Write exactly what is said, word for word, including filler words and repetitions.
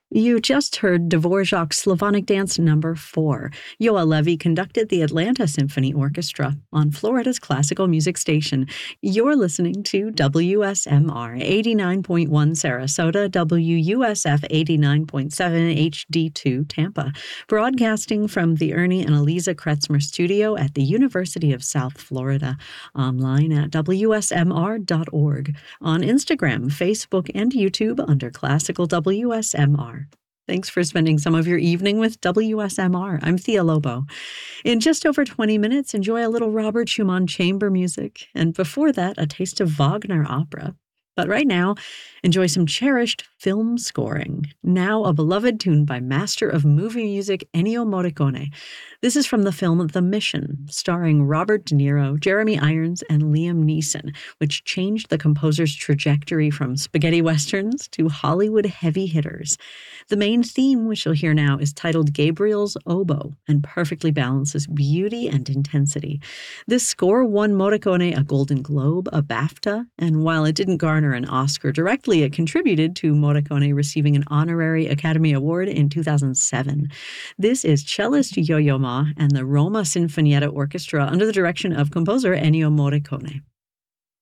You just heard Dvorak's Slavonic Dance Number four. Yoa Levy conducted the Atlanta Symphony Orchestra on Florida's classical music station. You're listening to W S M R eighty-nine point one Sarasota, W U S F eighty-nine point seven H D two Tampa, broadcasting from the Ernie and Eliza Kretzmer Studio at the University of South Florida, online at W S M R dot org, on Instagram, Facebook, and YouTube under Classical W S M R. Thanks for spending some of your evening with W S M R. I'm Thea Lobo. In just over twenty minutes, enjoy a little Robert Schumann chamber music, and before that, a taste of Wagner opera. But right now, enjoy some cherished film scoring. Now a beloved tune by master of movie music Ennio Morricone. This is from the film The Mission, starring Robert De Niro, Jeremy Irons, and Liam Neeson, which changed the composer's trajectory from spaghetti westerns to Hollywood heavy hitters. The main theme, which you'll hear now, is titled Gabriel's Oboe and perfectly balances beauty and intensity. This score won Morricone a Golden Globe, a BAFTA, and while it didn't garner an Oscar directly, it contributed to Morricone receiving an honorary Academy Award in two thousand seven. This is cellist Yo-Yo Ma and the Roma Sinfonietta Orchestra under the direction of composer Ennio Morricone.